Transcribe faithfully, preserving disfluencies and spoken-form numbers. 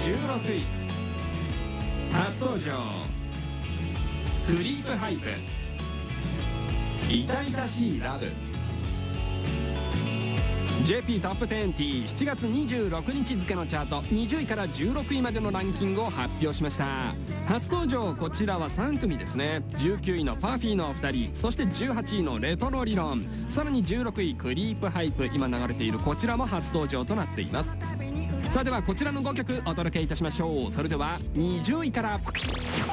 じゅうろくい初登場クリープハイプ痛々しいラブ。 ジェーピー トップ テンティーしちがつにじゅうろくにち付のチャートにじゅういからじゅうろくいまでのランキングを発表しました。初登場こちらはさんくみですね。じゅうきゅういのパフィーのお二人、そしてじゅうはちいのレトロ理論、さらにじゅうろくいクリープハイプ、今流れているこちらも初登場となっています。さあではこちらのごきょくお届けいたしましょう。それではにじゅういから。